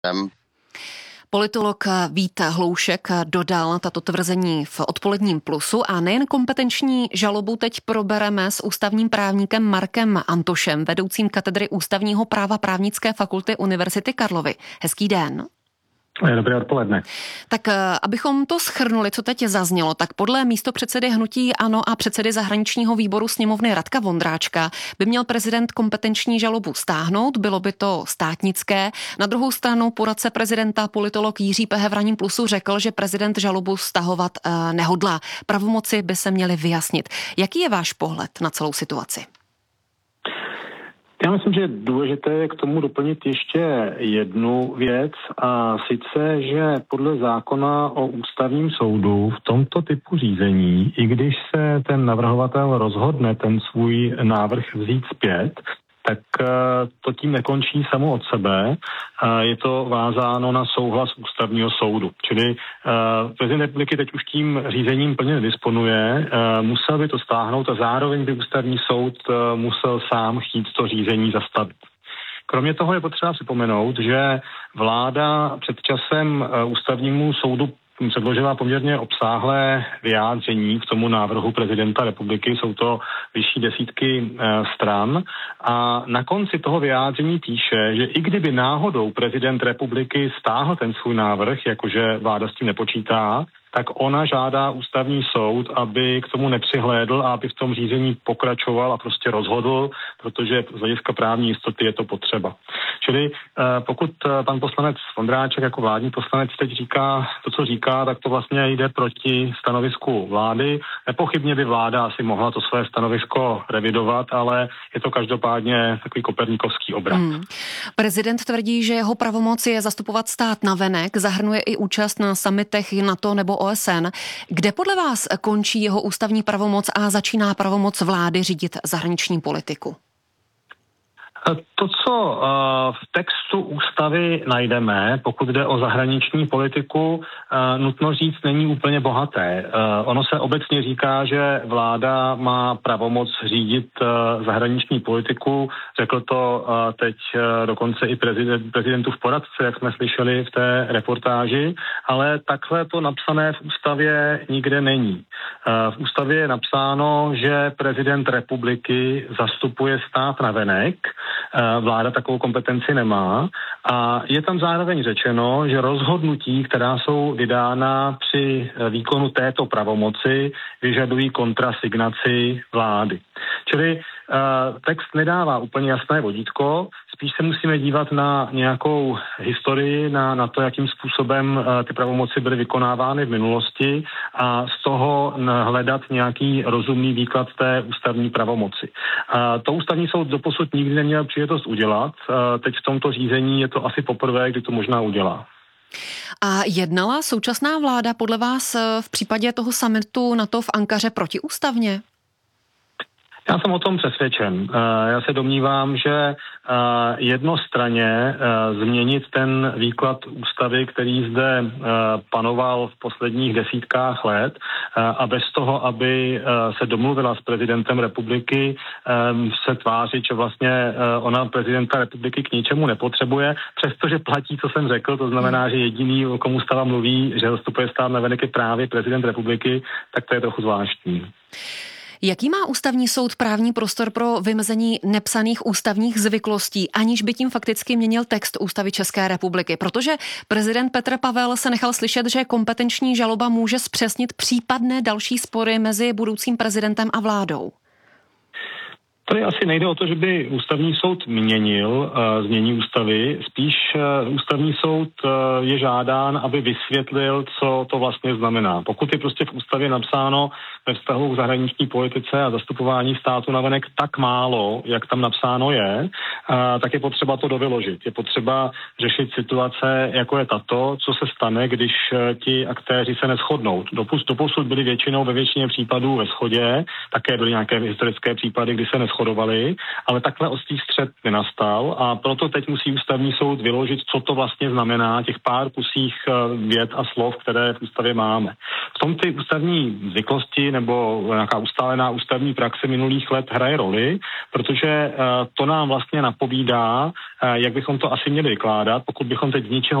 Politolog Vít Hloušek dodal tato tvrzení v Odpoledním plusu a nejen kompetenční žalobu teď probereme s ústavním právníkem Markem Antošem, vedoucím katedry ústavního práva Právnické fakulty Univerzity Karlovy. Hezký den. Dobré odpoledne. Tak abychom to shrnuli, co teď zaznělo, tak podle místopředsedy hnutí ANO a předsedy zahraničního výboru sněmovny Radka Vondráčka by měl prezident kompetenční žalobu stáhnout, bylo by to státnické. Na druhou stranu poradce prezidenta politolog Jiří Pehe v Ranním plusu řekl, že prezident žalobu stahovat nehodlá. Pravomoci by se měly vyjasnit. Jaký je váš pohled na celou situaci? Já myslím, že je důležité k tomu doplnit ještě jednu věc, a sice, že podle zákona o ústavním soudu v tomto typu řízení, i když se ten navrhovatel rozhodne ten svůj návrh vzít zpět, tak to tím nekončí samo od sebe. Je to vázáno na souhlas ústavního soudu. Čili prezident republiky teď už tím řízením plně nedisponuje, musel by to stáhnout a zároveň by ústavní soud musel sám chtít to řízení zastavit. Kromě toho je potřeba připomenout, že vláda před časem ústavnímu soudu předložila poměrně obsáhlé vyjádření k tomu návrhu prezidenta republiky, jsou to vyšší desítky stran, a na konci toho vyjádření píše, že i kdyby náhodou prezident republiky stáhl ten svůj návrh, jakože vláda s tím nepočítá, tak ona žádá ústavní soud, aby k tomu nepřihlédl a aby v tom řízení pokračoval a prostě rozhodl, protože z hlediska právní jistoty je to potřeba. Čili pokud pan poslanec Vondráček jako vládní poslanec teď říká to, co říká, tak to vlastně jde proti stanovisku vlády. Nepochybně by vláda asi mohla to své stanovisko revidovat, ale je to každopádně takový koperníkovský obrat. Prezident tvrdí, že jeho pravomoc je zastupovat stát navenek, zahrnuje i účast na summitech NATO nebo OSN. Kde podle vás končí jeho ústavní pravomoc a začíná pravomoc vlády řídit zahraniční politiku? To, co v textu ústavy najdeme, pokud jde o zahraniční politiku, nutno říct, není úplně bohaté. Ono se obecně říká, že vláda má pravomoc řídit zahraniční politiku. Řekl to teď dokonce i prezidentův poradce, jak jsme slyšeli v té reportáži, ale takhle to napsané v ústavě nikde není. V ústavě je napsáno, že prezident republiky zastupuje stát navenek, vláda takovou kompetenci nemá, a je tam zároveň řečeno, že rozhodnutí, která jsou vydána při výkonu této pravomoci, vyžadují kontrasignaci vlády. Čili text nedává úplně jasné vodítko, spíš se musíme dívat na nějakou historii, na to, jakým způsobem ty pravomoci byly vykonávány v minulosti, a z toho hledat nějaký rozumný výklad té ústavní pravomoci. To ústavní soud doposud nikdy neměl příležitost udělat. Teď v tomto řízení je to asi poprvé, kdy to možná udělá. A jednala současná vláda podle vás v případě toho summitu NATO v Ankaře protiústavně? Já jsem o tom přesvědčen. Já se domnívám, že jednostranně změnit ten výklad ústavy, který zde panoval v posledních desítkách let, a bez toho, aby se domluvila s prezidentem republiky, se tvářit, že vlastně ona prezidenta republiky k ničemu nepotřebuje, přestože platí, co jsem řekl, to znamená, že jediný, o komu ústava mluví, že zastupuje stát navenek, je právě prezident republiky, tak to je trochu zvláštní. Jaký má ústavní soud právní prostor pro vymezení nepsaných ústavních zvyklostí, aniž by tím fakticky měnil text Ústavy České republiky? Protože prezident Petr Pavel se nechal slyšet, že kompetenční žaloba může zpřesnit případné další spory mezi budoucím prezidentem a vládou. Tady asi nejde o to, že by ústavní soud měnil znění ústavy, spíš ústavní soud je žádán, aby vysvětlil, co to vlastně znamená. Pokud je prostě v ústavě napsáno ve vztahu k zahraniční politice a zastupování státu navenek tak málo, jak tam napsáno je, tak je potřeba to dovyložit. Je potřeba řešit situace, jako je tato, co se stane, když ti aktéři se neshodnou. Doposud byli většinou ve většině případů ve shodě, také byly nějaké historické případy, kdy se neshodovali, ale takhle ostrý střet nenastal, a proto teď musí ústavní soud vyložit, co to vlastně znamená, těch pár kusích vět a slov, které v ústavě máme. V tom ty ústavní zvyklosti zvyky nebo nějaká ustálená ústavní praxe minulých let hraje roli, protože to nám vlastně napovídá, jak bychom to asi měli vykládat, pokud bychom teď z ničeho